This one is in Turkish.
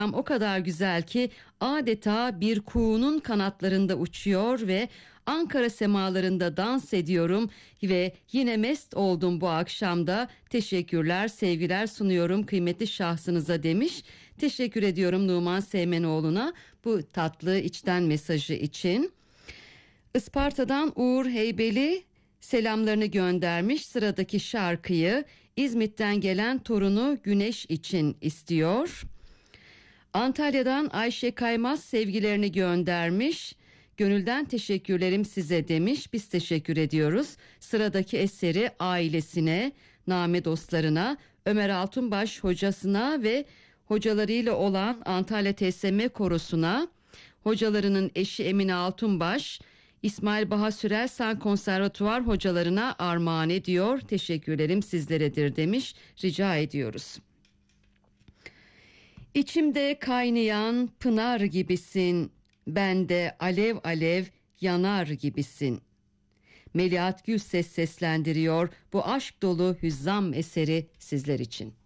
O kadar güzel ki adeta bir kuğunun kanatlarında uçuyor ve Ankara semalarında dans ediyorum ve yine mest oldum bu akşamda. Teşekkürler, sevgiler sunuyorum kıymetli şahsınıza demiş. Teşekkür ediyorum Numan Seymenoğlu'na bu tatlı içten mesajı için. Isparta'dan Uğur Heybeli selamlarını göndermiş. Sıradaki şarkıyı İzmit'ten gelen torunu Güneş için istiyor. Antalya'dan Ayşe Kaymaz sevgilerini göndermiş. Gönülden teşekkürlerim size demiş. Biz teşekkür ediyoruz. Sıradaki eseri ailesine, Name dostlarına, Ömer Altunbaş hocasına ve hocalarıyla olan Antalya TSM Korosu'na, hocalarının eşi Emine Altunbaş, İsmail Baha Sürelsan Konservatuvar hocalarına armağan ediyor. Teşekkürlerim sizleredir demiş. Rica ediyoruz. İçimde kaynayan pınar gibisin, bende alev alev yanar gibisin. Melihat Gülses seslendiriyor bu aşk dolu hüzzam eseri sizler için.